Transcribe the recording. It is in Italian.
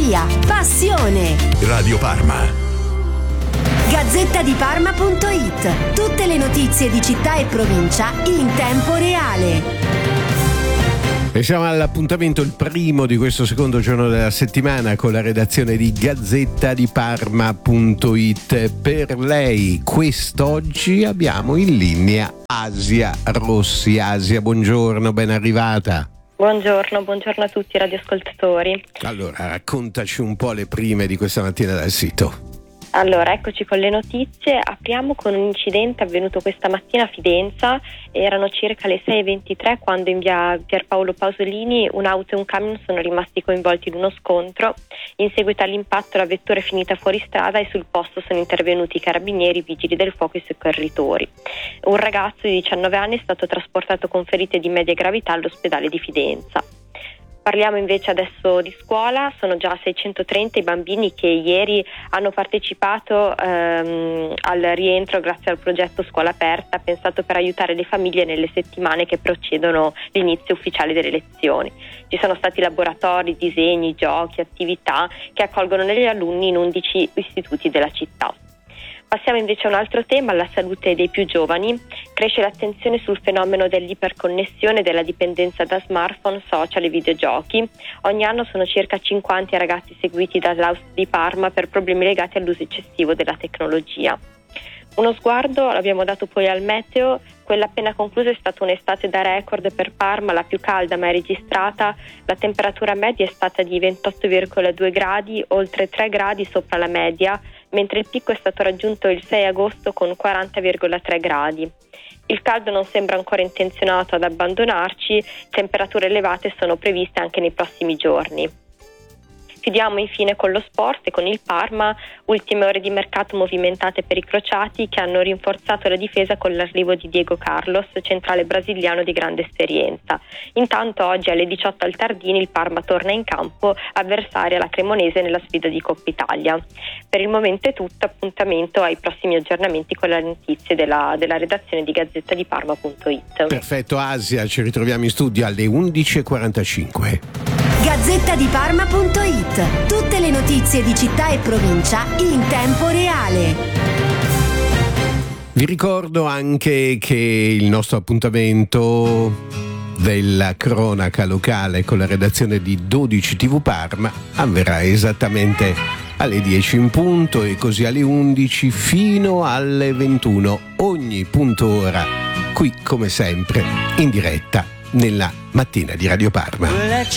energia, passione. Radio Parma. Gazzettadiparma.it. Tutte le notizie di città e provincia in tempo reale. E siamo all'appuntamento, il primo di questo secondo giorno della settimana, con la redazione di Gazzettadiparma.it. Per lei quest'oggi abbiamo in linea Asia Rossi. Asia, buongiorno, ben arrivata. Buongiorno a tutti i radioascoltatori. Allora, raccontaci un po' le prime di questa mattina dal sito. Allora, eccoci con le notizie. Apriamo con un incidente avvenuto questa mattina a Fidenza. Erano circa le 6:23 quando in via Pierpaolo Pasolini un'auto e un camion sono rimasti coinvolti in uno scontro. In seguito all'impatto la vettura è finita fuori strada e sul posto sono intervenuti i carabinieri, vigili del fuoco e soccorritori. Un ragazzo di 19 anni è stato trasportato con ferite di media gravità all'ospedale di Fidenza. Parliamo invece adesso di scuola. Sono già 630 i bambini che ieri hanno partecipato al rientro grazie al progetto Scuola Aperta, pensato per aiutare le famiglie nelle settimane che precedono l'inizio ufficiale delle lezioni. Ci sono stati laboratori, disegni, giochi, attività che accolgono negli alunni in 11 istituti della città. Passiamo invece a un altro tema, la salute dei più giovani. Cresce l'attenzione sul fenomeno dell'iperconnessione e della dipendenza da smartphone, social e videogiochi. Ogni anno sono circa 50 i ragazzi seguiti dall'AUS di Parma per problemi legati all'uso eccessivo della tecnologia. Uno sguardo l'abbiamo dato poi al meteo. Quella appena conclusa è stata un'estate da record per Parma, la più calda mai registrata. La temperatura media è stata di 28,2 gradi, oltre 3 gradi sopra la media, mentre il picco è stato raggiunto il 6 agosto con 40,3 gradi. Il caldo non sembra ancora intenzionato ad abbandonarci, temperature elevate sono previste anche nei prossimi giorni. Chiudiamo infine con lo sport e con il Parma, ultime ore di mercato movimentate per i crociati che hanno rinforzato la difesa con l'arrivo di Diego Carlos, centrale brasiliano di grande esperienza. Intanto oggi alle 18 al Tardini il Parma torna in campo, avversaria la Cremonese nella sfida di Coppa Italia. Per il momento è tutto, appuntamento ai prossimi aggiornamenti con le notizie della redazione di Gazzettadiparma.it. Perfetto Asia, ci ritroviamo in studio alle 11:45. Gazzettadiparma.it. Tutte le notizie di città e provincia in tempo reale. Vi ricordo anche che il nostro appuntamento della cronaca locale con la redazione di 12 TV Parma avverrà esattamente alle 10 in punto e così alle 11 fino alle 21, ogni punto ora, qui come sempre in diretta nella mattina di Radio Parma.